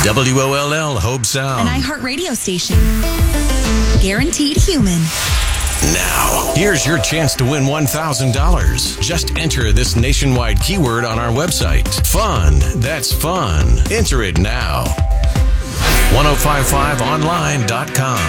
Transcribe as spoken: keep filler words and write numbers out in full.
W O L L Hope An Sound. iHeart radio station. Guaranteed human. Now, here's your chance to win one thousand dollars. Just enter this nationwide keyword on our website. Fun. That's fun. Enter it now. ten fifty-five online dot com.